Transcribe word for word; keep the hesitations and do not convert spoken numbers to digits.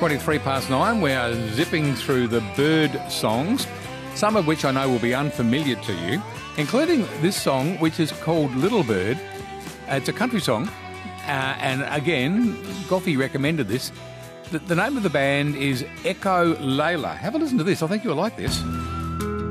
twenty-three past nine. We are zipping through the bird songs, some of which I know will be unfamiliar to you, including this song, which is called Little Bird. It's a country song, uh, and again, Goffy recommended this. The, the name of the band is Echo Layla. Have a listen to this. I think you'll like this.